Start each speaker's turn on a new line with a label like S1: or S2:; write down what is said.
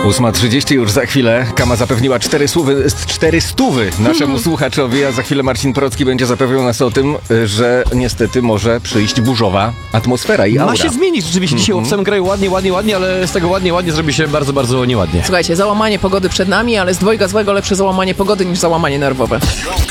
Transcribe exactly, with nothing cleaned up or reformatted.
S1: ósma trzydzieści już za chwilę. Kama zapewniła cztery stówy, cztery stówy naszemu słuchaczowi, a za chwilę Marcin Porocki będzie zapewniał nas o tym, że niestety może przyjść burzowa atmosfera i aura.
S2: Ma się zmienić rzeczywiście dzisiaj mm-hmm. w całym kraju ładnie, ładnie, ładnie, ale z tego ładnie, ładnie zrobi się bardzo, bardzo nieładnie.
S3: Słuchajcie, załamanie pogody przed nami, ale z dwojga złego lepsze załamanie pogody niż załamanie nerwowe.